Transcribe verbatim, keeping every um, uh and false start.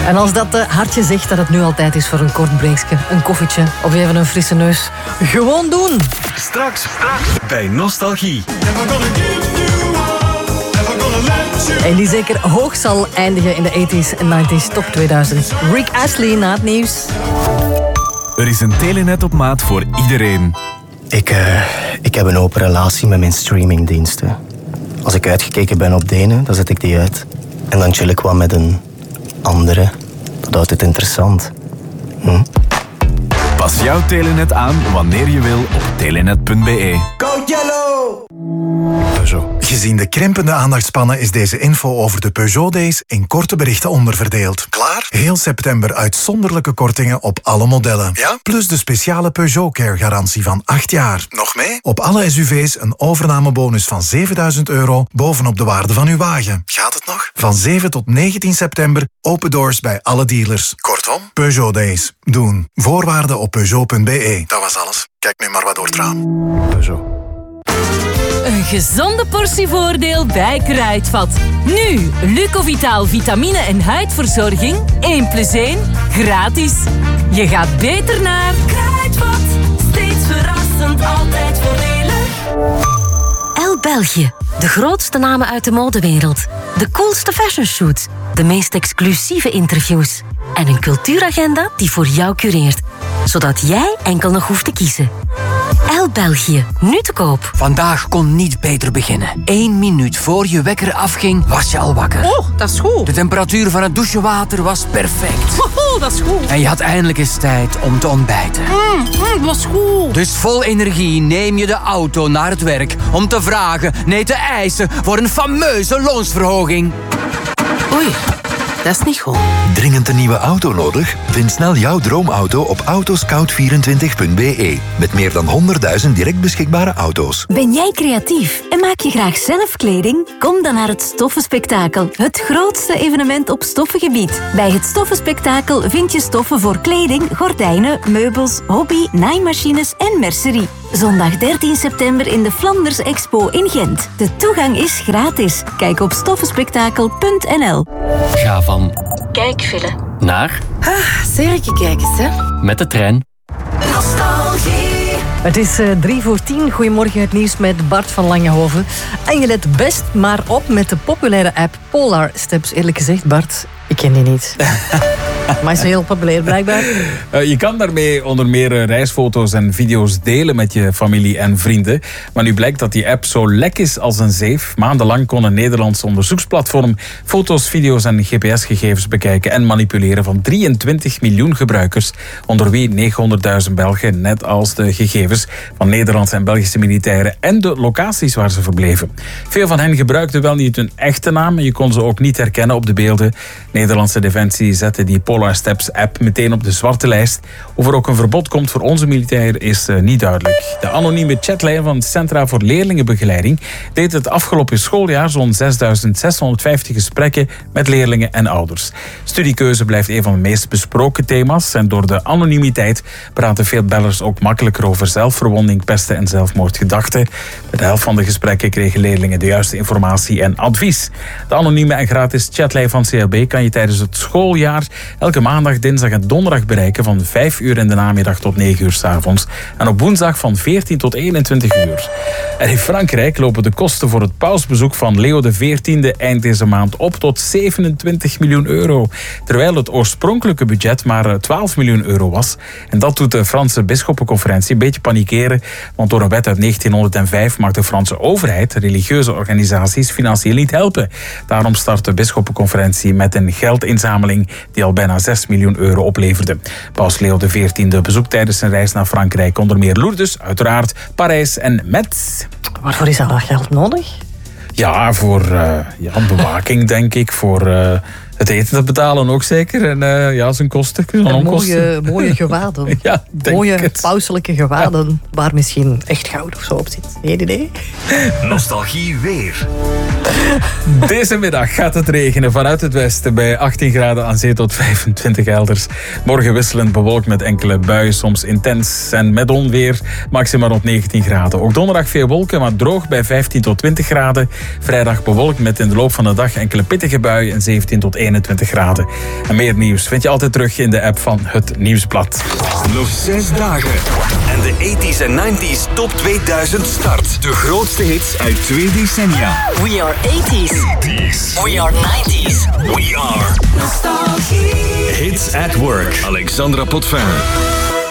En als dat uh, hartje zegt dat het nu al tijd is voor een kort breekje, een koffietje of even een frisse neus, gewoon doen. Straks, straks bij Nostalgie. En die zeker hoog zal eindigen in de tachtiger en negentiger top tweeduizend. Rick Astley na het nieuws. Er is een Telenet op maat voor iedereen. Ik, uh, ik heb een open relatie met mijn streamingdiensten. Als ik uitgekeken ben op de ene, dan zet ik die uit. En dan chill ik wat met een andere. Dat houdt het interessant. Hm? Pas jouw Telenet aan wanneer je wil op telenet punt b e. Go Yellow! Peugeot. Gezien de krimpende aandachtspannen is deze info over de Peugeot Days in korte berichten onderverdeeld. Klaar? Heel september uitzonderlijke kortingen op alle modellen. Ja? Plus de speciale Peugeot Care garantie van acht jaar. Nog mee? Op alle S U V's een overnamebonus van zevenduizend euro bovenop de waarde van uw wagen. Gaat het nog? Van zeven tot negentien september open doors bij alle dealers. Kortom, Peugeot Days. Doen. Voorwaarden op peugeot punt b e. Dat was alles. Kijk nu maar wat door het raam. Peugeot. Een gezonde portie voordeel bij Kruidvat. Nu, Lucovitaal vitamine en huidverzorging. één plus één, gratis. Je gaat beter naar Kruidvat. Steeds verrassend, altijd voordelig. El België. De grootste namen uit de modewereld. De coolste fashionshoots. De meest exclusieve interviews. En een cultuuragenda die voor jou cureert. Zodat jij enkel nog hoeft te kiezen. El België, nu te koop. Vandaag kon niet beter beginnen. Eén minuut voor je wekker afging, was je al wakker. Oh, dat is goed. De temperatuur van het douchewater was perfect. Oh, dat is goed. En je had eindelijk eens tijd om te ontbijten. Mm, mm, dat is goed. Dus vol energie neem je de auto naar het werk om te vragen, nee te eisen voor een fameuze loonsverhoging. Oei. Dat is niet goed. Dringend een nieuwe auto nodig? Vind snel jouw droomauto op autoscout vierentwintig punt b e. Met meer dan honderdduizend direct beschikbare auto's. Ben jij creatief en maak je graag zelf kleding? Kom dan naar het Stoffenspektakel. Het grootste evenement op stoffengebied. Bij het Stoffenspektakel vind je stoffen voor kleding, gordijnen, meubels, hobby, naaimachines en mercerie. Zondag dertien september in de Flanders Expo in Gent. De toegang is gratis. Kijk op stoffenspektakel punt n l. Ga van kijkfile naar Ah, serietje kijken, hè? met de trein. Nostalgie. Het is uh, drie voor tien. Goedemorgen, het nieuws met Bart van Langehoven. En je let best maar op met de populaire app Polar Steps. Eerlijk gezegd, Bart, ik ken die niet. Maar is heel populair, blijkbaar. Uh, je kan daarmee onder meer uh, reisfoto's en video's delen met je familie en vrienden. Maar nu blijkt dat die app zo lek is als een zeef. Maandenlang kon een Nederlands onderzoeksplatform foto's, video's en G P S-gegevens bekijken en manipuleren van drieëntwintig miljoen gebruikers, onder wie negenhonderdduizend Belgen, net als de gegevens van Nederlandse en Belgische militairen en de locaties waar ze verbleven. Veel van hen gebruikten wel niet hun echte naam en je kon ze ook niet herkennen op de beelden. Nederlandse Defensie zette die Polar Steps app meteen op de zwarte lijst. Of er ook een verbod komt voor onze militairen is uh, niet duidelijk. De anonieme chatlijn van het Centra voor Leerlingenbegeleiding deed het afgelopen schooljaar zo'n zesduizend zeshonderdvijftig gesprekken met leerlingen en ouders. Studiekeuze blijft een van de meest besproken thema's en door de anonimiteit praten veel bellers ook makkelijker over zelfverwonding, pesten en zelfmoordgedachten. Bij de helft van de gesprekken kregen leerlingen de juiste informatie en advies. De anonieme en gratis chatlijn van C L B kan je tijdens het schooljaar elke maandag, dinsdag en donderdag bereiken van vijf uur in de namiddag tot negen uur 's avonds. En op woensdag van veertien tot eenentwintig uur. En in Frankrijk lopen de kosten voor het pausbezoek van Leo de veertiende eind deze maand op tot zevenentwintig miljoen euro. Terwijl het oorspronkelijke budget maar twaalf miljoen euro was. En dat doet de Franse bisschoppenconferentie een beetje panikeren. Want door een wet uit negentienhonderdvijf mag de Franse overheid religieuze organisaties financieel niet helpen. Daarom start de bisschoppenconferentie met een geldinzameling die al bijna zes miljoen euro opleverde. Paus Leo de veertiende bezoekt tijdens zijn reis naar Frankrijk onder meer Lourdes, uiteraard, Parijs en Metz. Waarvoor is dat geld nodig? Ja, voor uh, ja, bewaking, denk ik. Voor uh, het eten te betalen ook zeker. En uh, ja, zijn kosten. En mooie, mooie gewaden. Ja, mooie het. pauselijke gewaden. Ja. Waar misschien echt goud of zo op zit. Geen idee. Nostalgie weer. Deze middag gaat het regenen vanuit het westen bij achttien graden aan zee tot vijfentwintig elders. Morgen wisselend bewolkt met enkele buien, soms intens en met onweer. Maximaal rond negentien graden. Ook donderdag veel wolken, maar droog bij vijftien tot twintig graden. Vrijdag bewolkt met in de loop van de dag enkele pittige buien en zeventien tot eenenveertig eenentwintig graden. En meer nieuws vind je altijd terug in de app van Het Nieuwsblad. Nog zes dagen. En de tachtiger en negentiger top tweeduizend start. De grootste hits uit twee decennia. We are eighties. We are nineties. We are Nostalgie. Hits at Work. Alexandra Potvin.